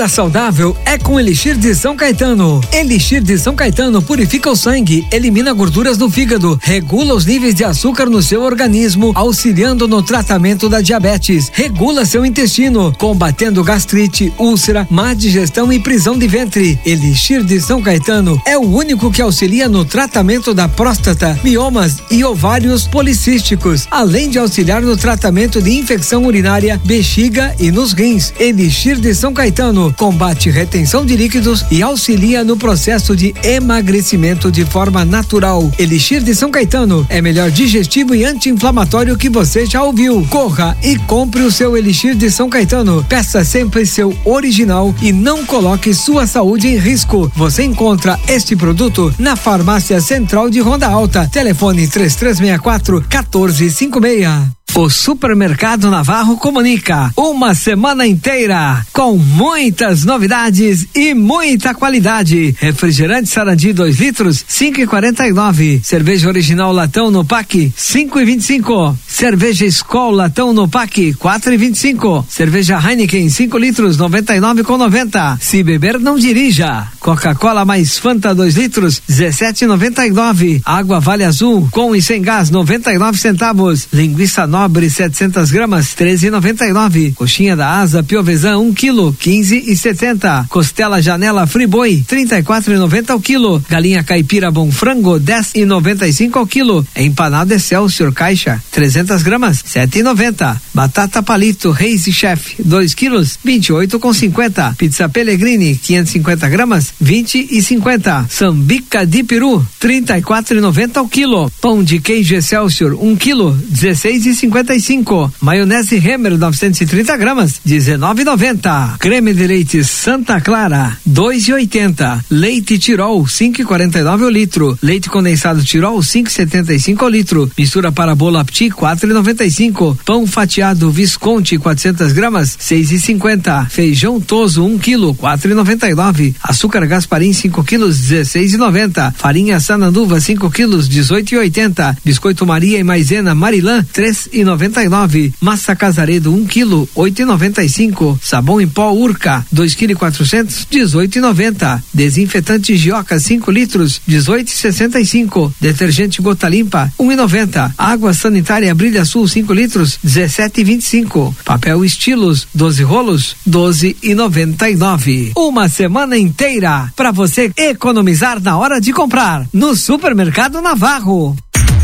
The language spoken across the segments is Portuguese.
vida saudável é com Elixir de São Caetano. Elixir de São Caetano purifica o sangue, elimina gorduras do fígado, regula os níveis de açúcar no seu organismo, auxiliando no tratamento da diabetes, regula seu intestino, combatendo gastrite, úlcera, má digestão e prisão de ventre. Elixir de São Caetano é o único que auxilia no tratamento da próstata, miomas e ovários policísticos, além de auxiliar no tratamento de infecção urinária, bexiga e nos rins. Elixir de São Caetano combate retenção de líquidos e auxilia no processo de emagrecimento de forma natural. Elixir de São Caetano é melhor digestivo e anti-inflamatório que você já ouviu. Corra e compre o seu Elixir de São Caetano. Peça sempre seu original e não coloque sua saúde em risco. Você encontra este produto na Farmácia Central de Ronda Alta. Telefone 3364-1456. O Supermercado Navarro comunica uma semana inteira com muitas novidades e muita qualidade. Refrigerante Sarandi 2 litros, 5,49. Cerveja original latão no pack, 5,25. Cerveja Skol latão no pack, 4,25. Cerveja Heineken 5 litros, 99,90. Se beber, não dirija. Coca-Cola mais Fanta 2 litros, 17,99. Água Vale Azul com e sem gás, 99 centavos. Linguiça Nobre 700 gramas, 13,99. Coxinha da Asa Piovesan 1 quilo, 15,70. Costela Janela Friboi, 34,90 ao quilo. Galinha Caipira Bom Frango, 10,95 ao quilo. Empanada Excelsior Caixa, 300 gramas, 7,90. Batata Palito Reis e Chef, 2 quilos, 28,50. Pizza Pellegrini, 550 gramas, 20,50. Sambica de peru, 34,90 ao quilo. Pão de queijo Excelsior, 1 quilo, 16,55. Maionese Hemmer 930 gramas, 19,90. Creme de leite Santa Clara, 2,80. Leite Tirol, 5,49 ao litro. Leite condensado Tirol, 5,75 ao litro. Mistura para bolo Apti, 4,95. Pão fatiado Visconti 400 gramas, 6,50. Feijão Toso 1 quilo, 4,99. Açúcar Gasparim 5 quilos, 16,90. Farinha Sananduva 5 quilos, 18,80. Biscoito Maria e Maisena Marilã, 3,99. Massa Casaredo 1 quilo, 8,95. Sabão em pó Urca 2 kg 400, 18,90. Desinfetante Gioca 5 litros, 18,65. Detergente Gota Limpa 1,90. Água sanitária Brilha Sul 5 litros, 17,25. Papel Estilos 12 rolos, 12,99. Uma semana inteira para você economizar na hora de comprar no Supermercado Navarro.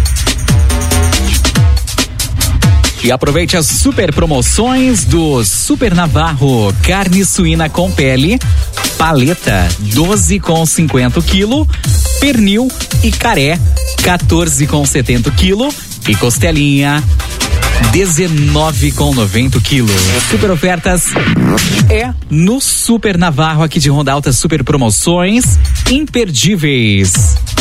E aproveite as super promoções do Super Navarro. Carne suína com pele, paleta 12,50 quilo, pernil e caré 14,70 quilo e costelinha 19,90 quilo. Super ofertas é no Super Navarro aqui de Ronda Alta, super promoções imperdíveis.